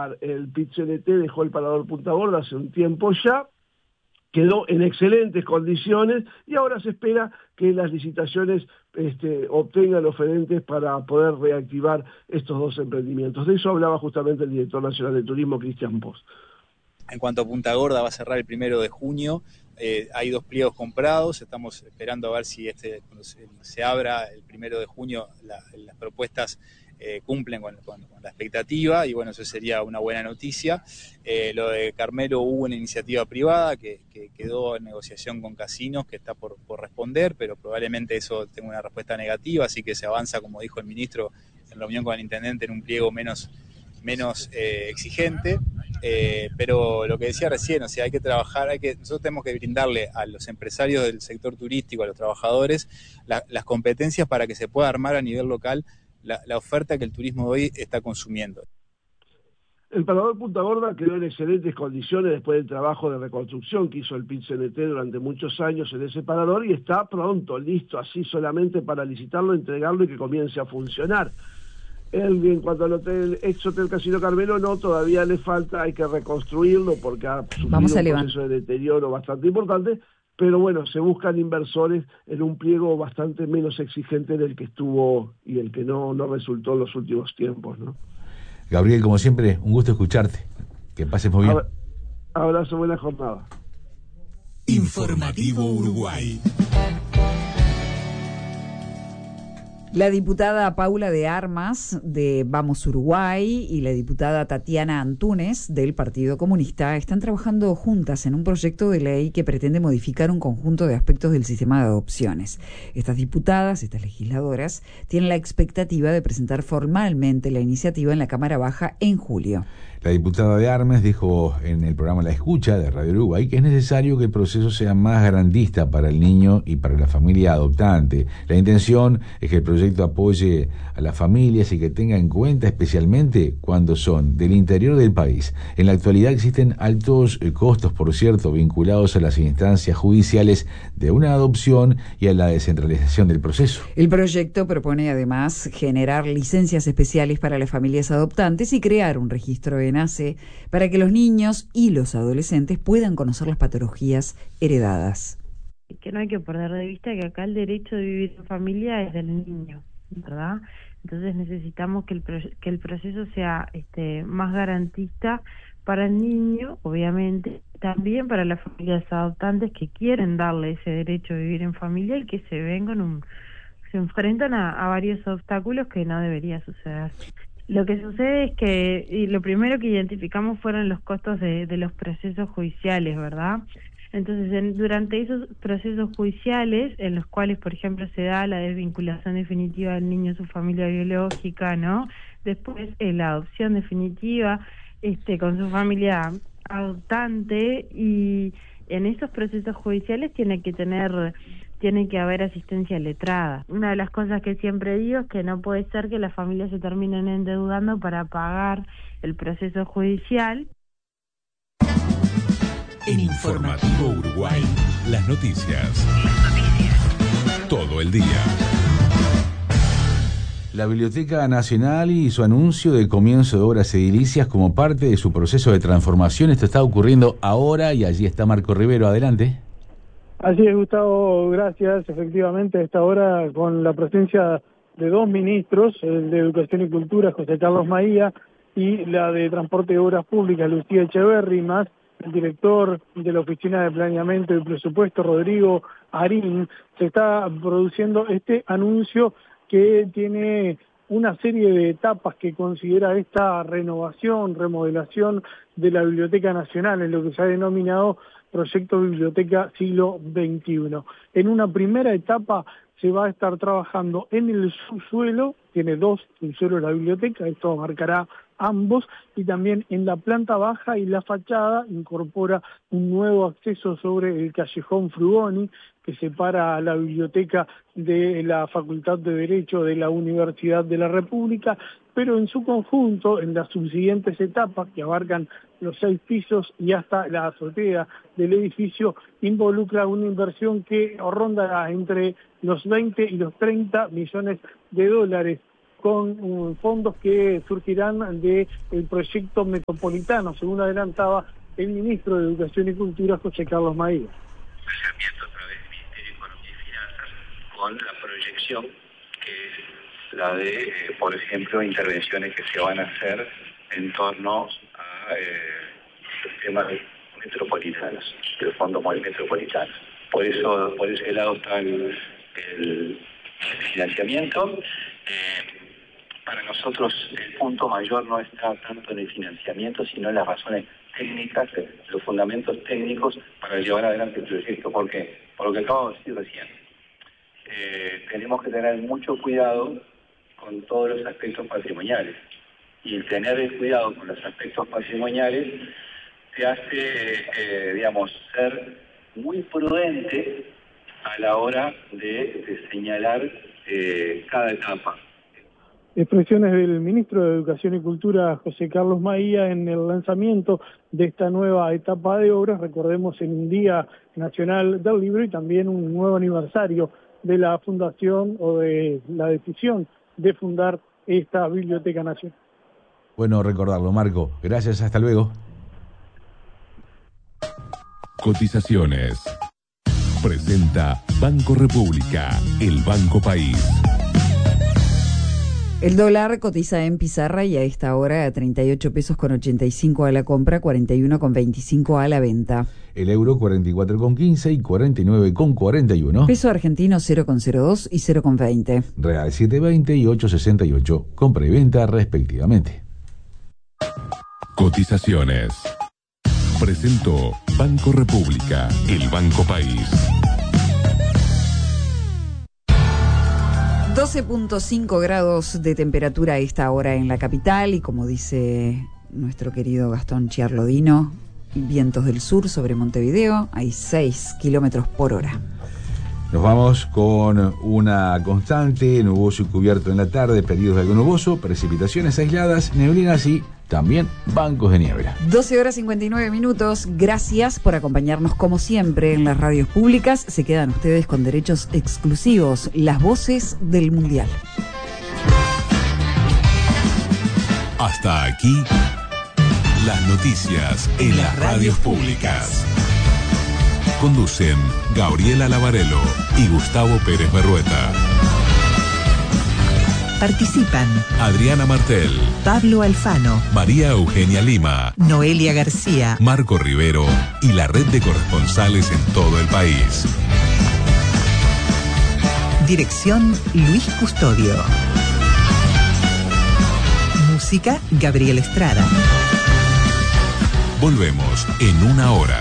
recordar, el PIT-CNT dejó el parador Punta Gorda hace un tiempo ya, quedó en excelentes condiciones y ahora se espera que las licitaciones obtengan los oferentes para poder reactivar estos dos emprendimientos. De eso hablaba justamente el director nacional de turismo, Cristian Post. En cuanto a Punta Gorda, va a cerrar el 1 de junio. Hay 2 pliegos comprados, estamos esperando a ver si cuando se abra el 1 de junio las propuestas cumplen con la expectativa, y bueno, eso sería una buena noticia. Lo de Carmelo, hubo una iniciativa privada que quedó en negociación con Casinos, que está por responder, pero probablemente eso tenga una respuesta negativa, así que se avanza, como dijo el ministro en reunión con el intendente, en un pliego menos exigente. Pero lo que decía recién, o sea, hay que trabajar, nosotros tenemos que brindarle a los empresarios del sector turístico, a los trabajadores, las competencias para que se pueda armar a nivel local la oferta que el turismo de hoy está consumiendo. El parador Punta Gorda quedó en excelentes condiciones después del trabajo de reconstrucción que hizo el PIT-CNT durante muchos años en ese parador, y está pronto, listo, así solamente para licitarlo, entregarlo y que comience a funcionar. En cuanto al ex hotel Casino Carmelo, no, todavía le falta, hay que reconstruirlo porque ha sufrido un proceso de deterioro bastante importante, pero bueno, se buscan inversores en un pliego bastante menos exigente del que estuvo y el que no resultó en los últimos tiempos, ¿no? Gabriel, como siempre, un gusto escucharte. Que pases muy bien. Abrazo, buena jornada. Informativo Uruguay. La diputada Paula de Armas de Vamos Uruguay y la diputada Tatiana Antúnez del Partido Comunista están trabajando juntas en un proyecto de ley que pretende modificar un conjunto de aspectos del sistema de adopciones. Estas diputadas, estas legisladoras, tienen la expectativa de presentar formalmente la iniciativa en la Cámara Baja en julio. La diputada de Armas dijo en el programa La Escucha de Radio Uruguay que es necesario que el proceso sea más garantista para el niño y para la familia adoptante. La intención es que el proyecto apoye a las familias y que tenga en cuenta especialmente cuando son del interior del país. En la actualidad existen altos costos, por cierto, vinculados a las instancias judiciales de una adopción y a la descentralización del proceso. El proyecto propone además generar licencias especiales para las familias adoptantes y crear un registro ENACE para que los niños y los adolescentes puedan conocer las patologías heredadas. Que no hay que perder de vista que acá el derecho de vivir en familia es del niño, ¿verdad? Entonces necesitamos que el proceso sea más garantista para el niño, obviamente, también para las familias adoptantes que quieren darle ese derecho de vivir en familia y que se enfrentan a varios obstáculos que no debería suceder. Lo que sucede es que lo primero que identificamos fueron los costos de los procesos judiciales, ¿verdad? Entonces, durante esos procesos judiciales, en los cuales, por ejemplo, se da la desvinculación definitiva del niño a su familia biológica, ¿no? Después, la adopción definitiva con su familia adoptante, y en esos procesos judiciales tiene que haber asistencia letrada. Una de las cosas que siempre digo es que no puede ser que las familias se terminen endeudando para pagar el proceso judicial. En Informativo Uruguay, las noticias. Todo el día. La Biblioteca Nacional y su anuncio de comienzo de obras edilicias como parte de su proceso de transformación. Esto está ocurriendo ahora y allí está Marco Rivero. Adelante. Así es, Gustavo, gracias. Efectivamente, a esta hora, con la presencia de dos ministros, el de Educación y Cultura, José Carlos Maía, y la de Transporte y Obras Públicas, Lucía Echeverri, más el director de la Oficina de Planeamiento y Presupuesto, Rodrigo Arín, se está produciendo este anuncio que tiene una serie de etapas que considera esta renovación, remodelación de la Biblioteca Nacional, en lo que se ha denominado Proyecto Biblioteca Siglo XXI. En una primera etapa se va a estar trabajando en el subsuelo, tiene dos subsuelos la biblioteca, esto abarcará ambos, y también en la planta baja y la fachada incorpora un nuevo acceso sobre el callejón Frugoni, que separa a la biblioteca de la Facultad de Derecho de la Universidad de la República, pero en su conjunto, en las subsiguientes etapas, que abarcan los 6 pisos y hasta la azotea del edificio, involucra una inversión que rondará entre los 20 y los 30 millones de dólares. con fondos que surgirán del proyecto metropolitano, según adelantaba el ministro de Educación y Cultura, José Carlos Maía. Financiamiento a través del Ministerio de Economía y Finanzas con la proyección que es la de, por ejemplo, intervenciones que se van a hacer en torno a sistemas metropolitanos, del Fondo Metropolitano. Por ese lado está el financiamiento. Para nosotros el punto mayor no está tanto en el financiamiento, sino en las razones técnicas, los fundamentos técnicos para llevar adelante el proyecto. ¿Por qué? Por lo que acabo de decir recién. Tenemos que tener mucho cuidado con todos los aspectos patrimoniales. Y el tener el cuidado con los aspectos patrimoniales te hace, ser muy prudente a la hora de señalar cada etapa. Expresiones del ministro de Educación y Cultura, José Carlos Maía, en el lanzamiento de esta nueva etapa de obras, recordemos en un Día Nacional del Libro y también un nuevo aniversario de la fundación o de la decisión de fundar esta Biblioteca Nacional. Bueno recordarlo, Marco. Gracias, hasta luego. Cotizaciones. Presenta Banco República, el Banco País. El dólar cotiza en pizarra y a esta hora a 38 pesos con 85 a la compra, 41 con 25 a la venta. El euro 44,15 y 49,41. Peso argentino 0,02 y 0,20. Real 7,20 y 8,68. Compra y venta respectivamente. Cotizaciones. Presentó Banco República, el Banco País. 12.5 grados de temperatura a esta hora en la capital y como dice nuestro querido Gastón Chiarlodino, vientos del sur sobre Montevideo, hay 6 kilómetros por hora. Nos vamos con una constante, nuboso y cubierto en la tarde, periodos de algo nuboso, precipitaciones aisladas, neblinas y también bancos de niebla. 12 horas 59 minutos. Gracias por acompañarnos como siempre en las radios públicas. Se quedan ustedes con derechos exclusivos, las voces del Mundial. Hasta aquí, las noticias en las radios públicas. Conducen Gabriela Lavarello y Gustavo Pérez Berrueta. Participan Adriana Martel, Pablo Alfano, María Eugenia Lima, Noelia García, Marco Rivero y la red de corresponsales en todo el país. Dirección Luis Custodio. Música Gabriel Estrada. Volvemos en una hora.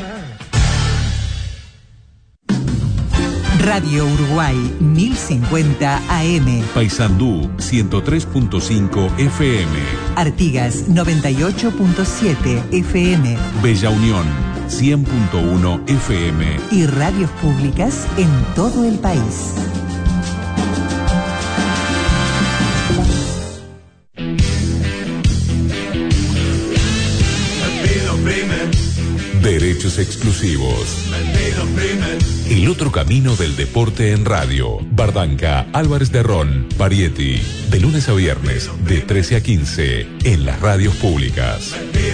Radio Uruguay 1050 AM. Paysandú 103.5 FM. Artigas 98.7 FM. Bella Unión 100.1 FM. Y radios públicas en todo el país. Derechos exclusivos. El otro camino del deporte en radio. Bardanca, Álvarez de Ron, Parietti. De lunes a viernes, de 13 a 15, en las radios públicas.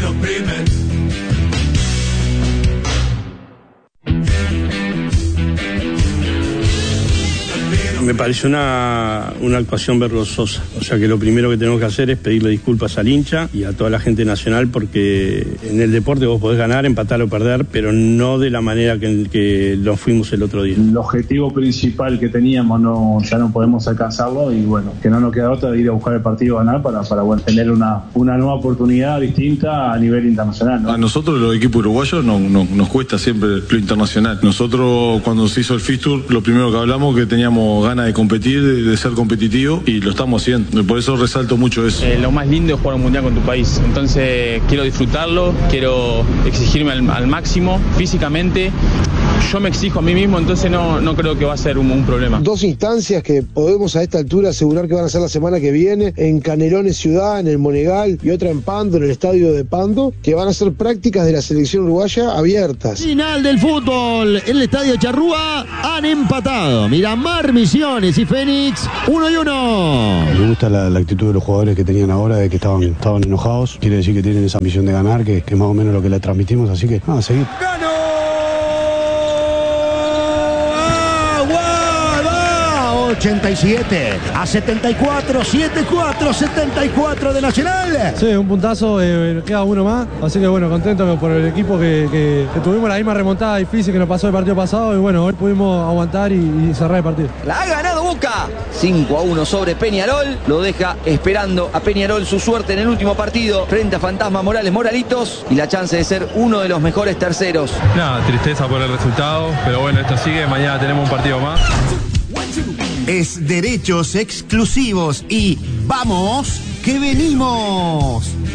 Me pareció una actuación vergonzosa. O sea que lo primero que tenemos que hacer es pedirle disculpas al hincha y a toda la gente nacional, porque en el deporte vos podés ganar, empatar o perder, pero no de la manera que lo fuimos el otro día. El objetivo principal que teníamos ya no podemos alcanzarlo y bueno, que no nos queda otra de ir a buscar el partido a ganar para tener una nueva oportunidad distinta a nivel internacional, ¿no? A nosotros los equipos uruguayos nos cuesta siempre lo internacional. Nosotros cuando se hizo el fixture, lo primero que hablamos que teníamos ganas de competir, de ser competitivo y lo estamos haciendo. Por eso resalto mucho eso. Lo más lindo es jugar un mundial con tu país. Entonces quiero disfrutarlo, quiero exigirme al máximo físicamente. yo me exijo a mí mismo, entonces no creo que va a ser un problema. 2 instancias que podemos a esta altura asegurar que van a ser la semana que viene, en Canelones Ciudad, en el Monegal, y otra en Pando, en el estadio de Pando, que van a ser prácticas de la selección uruguaya abiertas. Final del fútbol, en el estadio Charrúa han empatado Miramar, Misiones y Fénix, 1-1. Me gusta la actitud de los jugadores que tenían ahora, de que estaban enojados. Quiere decir que tienen esa ambición de ganar, que es más o menos lo que le transmitimos, así que a seguir. ¡Ganó! 87 a 74, 74 de Nacional. Sí, un puntazo, queda uno más, así que bueno, contento por el equipo que tuvimos la misma remontada difícil que nos pasó el partido pasado y bueno, hoy pudimos aguantar y cerrar el partido. La ha ganado Boca, 5-1 sobre Peñarol, lo deja esperando a Peñarol su suerte en el último partido frente a Fantasma Morales Moralitos y la chance de ser uno de los mejores terceros. Nada, tristeza por el resultado, pero bueno, esto sigue, mañana tenemos un partido más. Es derechos exclusivos y ¡vamos que venimos!